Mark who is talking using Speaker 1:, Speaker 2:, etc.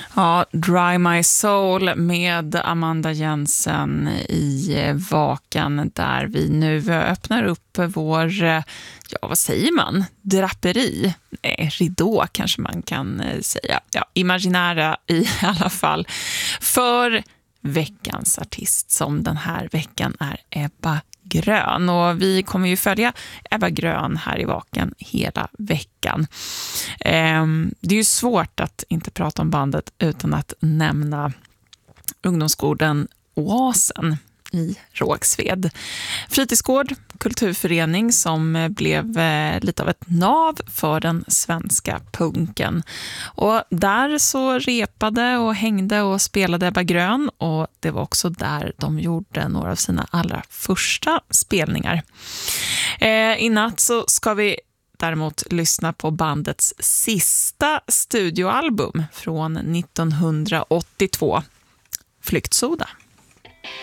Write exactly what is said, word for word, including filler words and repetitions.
Speaker 1: Ja, Dry My Soul med Amanda Jensen i Vakan, där vi nu öppnar upp vår, ja vad säger man, draperi, nej, ridå kanske man kan säga, ja, imaginära i alla fall, för veckans artist som den här veckan är Ebba Grön. Och vi kommer ju följa Ebba Grön här i Vakan hela veckan. Ehm, det är ju svårt att inte prata om bandet utan att nämna ungdomsgården Oasen i Rågsved. Fritidsgård, kulturförening som blev eh, lite av ett nav för den svenska punken. Och där så repade och hängde och spelade Ebba Grön, och det var också där de gjorde några av sina allra första spelningar. Eh, I natt så ska vi däremot lyssna på bandets sista studioalbum från nittonhundraåttiotvå, Flyktsoda.